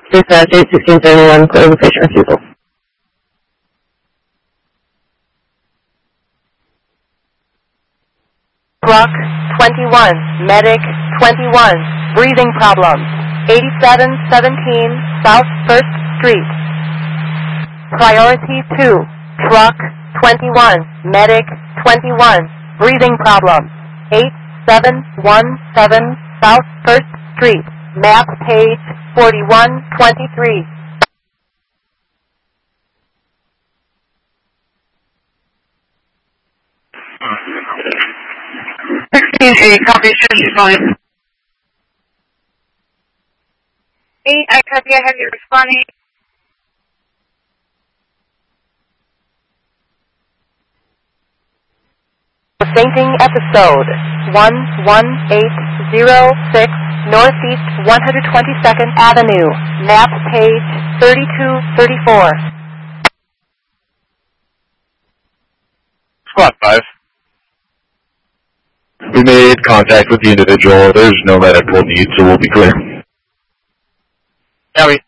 Dispatch 81671, clear location refusal. Truck 21, medic 21, breathing problems, 8717 South 1st Street. Priority 2, truck 21, medic 21, breathing problems, 8717 South 1st Street, map page 4123. Copy, should fine. 8, I copy, I have you responding. Fainting episode 11806 Northeast 122nd Avenue, map page 3234. Squad 5. We made contact with the individual. There's no medical need, so we'll be clear. Copy.